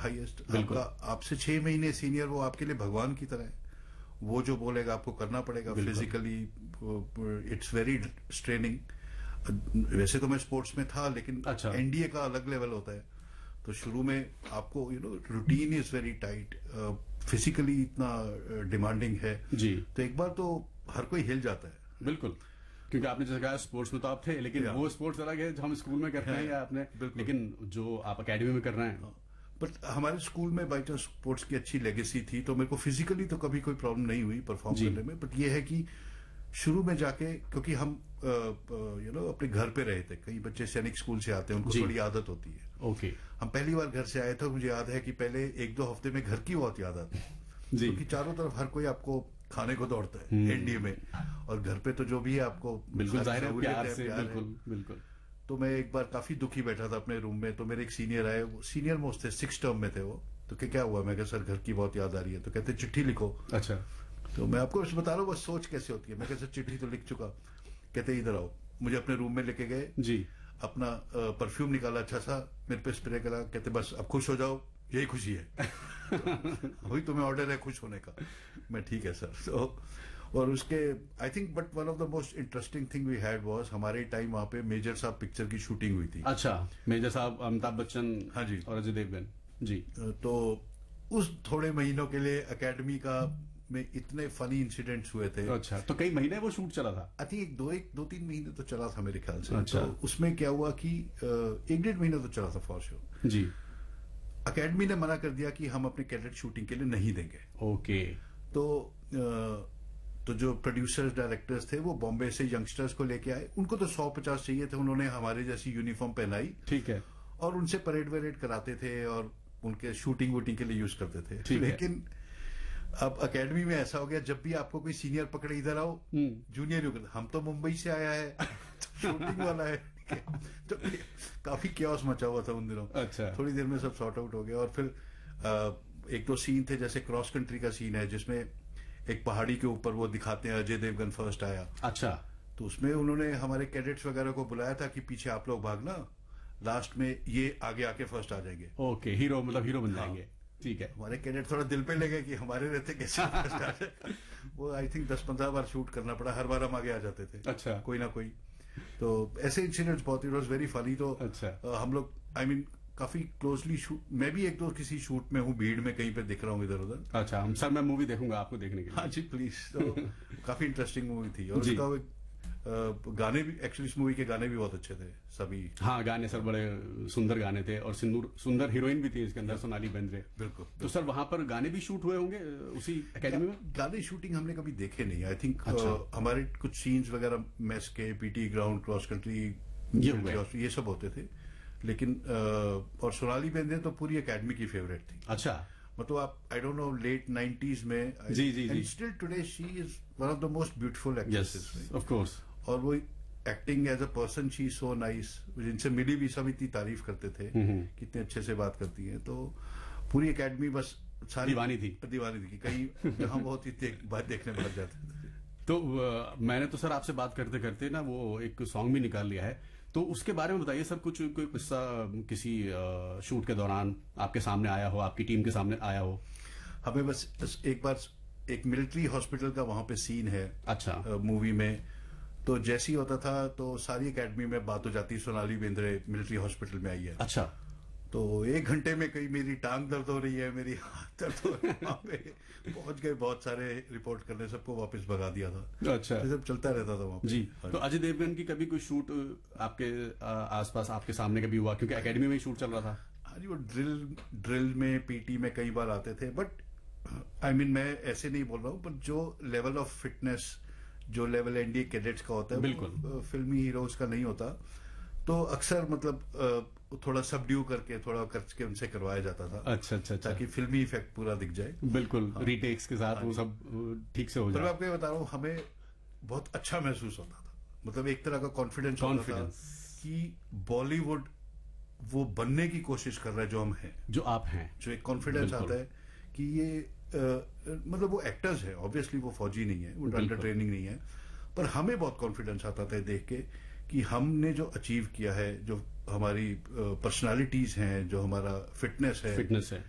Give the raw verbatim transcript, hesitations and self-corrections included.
Highest. आपका आपसे छह महीने सीनियर, वो आपके लिए भगवान की तरह है। वो जो बोलेगा आपको करना पड़ेगा। Physically it's very straining. वैसे तो मैं स्पोर्ट्स में था, लेकिन अच्छा। एनडीए का अलग लेवल होता है, तो शुरू में आपको you know routine is very tight, physically इतना डिमांडिंग है जी। तो एक बार तो हर कोई हिल जाता है। बिल्कुल, क्योंकि आपने जैसे कहा स्पोर्ट्स में तो आप थे, लेकिन वो स्पोर्ट्स अलग है जो हम स्कूल में करते हैं या आपने, लेकिन जो आप एकेडमी में कर रहे हैं। बट हमारे स्कूल में बाई चांस स्पोर्ट्स की अच्छी लेगेसी थी, तो मेरे को फिजिकली तो कभी कोई प्रॉब्लम नहीं हुई परफॉर्म करने में। बट ये है कि शुरू में जाके, क्योंकि हम यू नो अपने घर पे रहे थे, कई बच्चे सैनिक स्कूल से आते हैं, उनको थोड़ी आदत होती है। ओके। हम पहली बार घर से आए थे, मुझे याद है कि पहले एक दो हफ्ते में घर की बहुत याद आती है, क्योंकि चारों तरफ हर कोई आपको खाने को दौड़ता है एनडीए में, और घर पे तो जो भी है आपको बिल्कुल जाहिर है, प्यार से, बिल्कुल बिल्कुल। तो मैं एक बार काफी दुखी बैठा था अपने रूम में, तो मेरे एक सीनियर आए, वो सीनियर मोस्ट थे, सिक्स टर्म में थे वो, तो क्या हुआ? मैं कहा सर घर की बहुत याद आ रही है। तो कहते चिट्ठी लिखो। अच्छा। तो मैं आपको बस बता रहा हूँ बस सोच कैसे होती है। मैं कैसे चिट्ठी तो लिख चुका। कहते इधर आओ, मुझे अपने रूम में लेके गए जी, अपना परफ्यूम निकाला अच्छा सा, मेरे पे स्प्रे करा, कहते बस अब खुश हो जाओ, यही खुशी है। तो वही तुम्हें ऑर्डर है खुश होने का। मैं ठीक है सर। तो और उसके I think but one of the most interesting thing we had was, हमारे टाइम वहां पे मेजर साहब पिक्चर की शूटिंग हुई थी। अच्छा, मेजर साहब अमिताभ बच्चन, हाँ जी, और अजय देवगन जी। तो उस थोड़े महीनों के लिए एकेडमी का में इतने फनी इंसिडेंट्स हुए थे। अच्छा, तो कई महीने वो शूट चला था? आई थिंक एक दो एक दो तीन महीने तो चला था मेरे ख्याल से। अच्छा। तो उसमें क्या हुआ कि एक डेढ़ महीना तो चला था फॉर श्योर जी। एकेडमी ने मना कर दिया कि हम अपने कैडेट शूटिंग के लिए नहीं देंगे। ओके। तो तो जो प्रोड्यूसर्स डायरेक्टर्स थे वो बॉम्बे से यंगस्टर्स को लेके आए, उनको तो सौ पचास चाहिए थे, उन्होंने हमारे जैसी यूनिफॉर्म पहनाई, ठीक है, और उनसे परेड वरेड कराते थे और उनके शूटिंग वूटिंग के लिए यूज करते थे। लेकिन अब एकेडमी में ऐसा हो गया, जब भी आपको कोई सीनियर पकड़े इधर आओ, जूनियर यूनियर, हम तो मुंबई से आया है, शूटिंग वाला है। तो काफी क्योस मचा हुआ था उन दिनों। अच्छा। थोड़ी देर में सब सॉर्ट आउट हो गया, और फिर आ, एक दो सीन थे, जैसे क्रॉस कंट्री का सीन है जिसमें एक पहाड़ी के ऊपर वो दिखाते हैं अजय देवगन फर्स्ट आया। अच्छा। तो उसमें उन्होंने हमारे कैडेट्स वगैरह को बुलाया था कि पीछे आप लोग भागना, लास्ट में ये आगे आके फर्स्ट आ जाएंगे। ओके, हीरो मतलब हीरो बन जाएंगे। ठीक है। हमारे कैडेट थोड़ा दिल पे लगे कि हमारे रहते कैसे फर्स्ट आ जाए। वो आई थिंक दस पंद्रह बार शूट करना पड़ा, हर बार हम आगे आ जाते थे। अच्छा। कोई ना कोई। तो ऐसे इंसिडेंट्स बहुत, इट वॉज वेरी फनी। तो अच्छा। हम लोग आई मीन काफी क्लोजली शूट, मैं भी एक दो किसी शूट में हूँ, भीड़ में कहीं पे दिख रहा हूँ इधर उधर। अच्छा, हम सर मैं मूवी देखूंगा आपको देखने के लिए। हाँ जी प्लीज। तो काफी इंटरेस्टिंग मूवी थी, और उसका गाने भी, एक्चुअली इस मूवी के गाने भी बहुत अच्छे थे सभी। हाँ, गाने सर बड़े सुंदर गाने थे, और सिंदूर सुंदर हीरोइन भी थी इसके अंदर, सोनाली बेंद्रे। बिल्कुल। तो सर वहां पर गाने भी शूट हुए होंगे उसी एकेडमी में? गाने शूटिंग हमने कभी देखे नहीं। आई थिंक हमारे कुछ सीन्स वगैरह मेस के, पीटी ग्राउंड, क्रॉस कंट्री, ये सब होते थे। लेकिन और सोनाली बेंद्रे तो पूरी एकेडमी की फेवरेट थी। अच्छा। मतलब आप I don't know late nineties में, जी जी जी, still today she is one of the most beautiful actresses, of course. और वो acting as a person she so nice, जिनसे मिली भी सब इतनी तारीफ करते थे, कितने अच्छे से बात करती हैं। तो पूरी एकेडमी बस सारी दीवानी थी, दीवानी थी। कहीं जहां बहुत ही देख, बात देखने लग जाते थे। तो आ, मैंने तो सर आपसे बात करते करते ना वो एक सॉन्ग भी निकाल लिया है, तो उसके बारे में बताइए सर। कुछ कोई किस्सा किसी आ, शूट के दौरान आपके सामने आया हो, आपकी टीम के सामने आया हो? हमें बस एक बार एक मिलिट्री हॉस्पिटल का वहां पे सीन है। अच्छा। आ, मूवी में तो जैसी होता था तो सारी एकेडमी में बात हो जाती, सोनाली बेंद्रे मिलिट्री हॉस्पिटल में आई है। अच्छा। तो एक घंटे में कहीं मेरी टांग दर्द हो रही है, मेरी हाथ दर्द हो रही है, वहां पे पहुंच गए, बहुत सारे रिपोर्ट करने, सबको वापस भगा दिया था। अच्छा। तो सब चलता रहता था वहां पे। जी। तो अजय देवगन की कभी कोई शूट आपके आसपास आपके सामने कभी हुआ, क्योंकि एकेडमी में ही शूट चल रहा था? हाँ जी, वो ड्रिल ड्रिल में, पीटी में कई बार आते थे। बट आई मीन मैं ऐसे नहीं बोल रहा हूँ, बट जो लेवल ऑफ फिटनेस, जो लेवल एनडीए कैडेट्स का होता है, बिल्कुल फिल्मी हीरोज का नहीं होता। तो अक्सर मतलब थोड़ा सबड्यू करके, थोड़ा खर्च के उनसे करवाया जाता था। अच्छा अच्छा, ताकि फिल्मी इफेक्ट पूरा दिख जाए। बिल्कुल। हाँ। रीटेक्स के साथ वो सब ठीक से हो जाए। तो मैं आपको ये बता रहा हूँ, हमें बहुत अच्छा महसूस होता था, मतलब एक तरह का कॉन्फिडेंस होता था कि बॉलीवुड वो बनने की कोशिश कर रहा है जो हम हैं, जो आप हैं, जो एक कॉन्फिडेंस आता है कि ये आ, मतलब वो एक्टर्स है, ऑब्वियसली वो फौजी नहीं है, वो अंडर ट्रेनिंग नहीं है, पर हमें बहुत कॉन्फिडेंस आता था देख के कि हमने जो अचीव किया है, जो हमारी पर्सनालिटीज हैं, जो हमारा फिटनेस है, फिटनेस है,